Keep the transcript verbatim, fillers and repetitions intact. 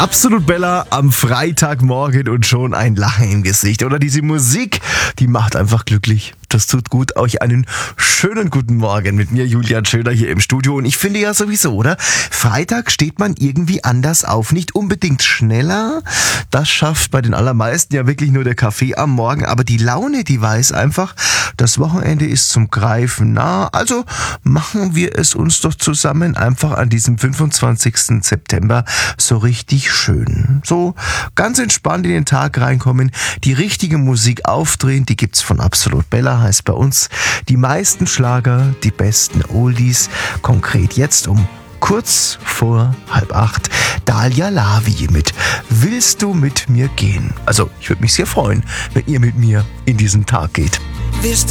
Absolut Bella am Freitagmorgen und schon ein Lachen im Gesicht. Oder diese Musik, die macht einfach glücklich. Das tut gut. Euch einen schönen guten Morgen mit mir, Julian Schöner, hier im Studio. Und ich finde ja sowieso, oder? Freitag steht man irgendwie anders auf. Nicht unbedingt schneller. Das schafft bei den allermeisten ja wirklich nur der Kaffee am Morgen. Aber die Laune, die weiß einfach, das Wochenende ist zum Greifen nah. Also machen wir es uns doch zusammen einfach an diesem fünfundzwanzigsten September so richtig schön. So ganz entspannt in den Tag reinkommen, die richtige Musik aufdrehen, die gibt's von Absolut Bella, heißt bei uns die meisten Schlager, die besten Oldies, konkret jetzt um kurz vor halb acht, Dalia Lavi mit Willst du mit mir gehen? Also ich würde mich sehr freuen, wenn ihr mit mir in diesen Tag geht. Willst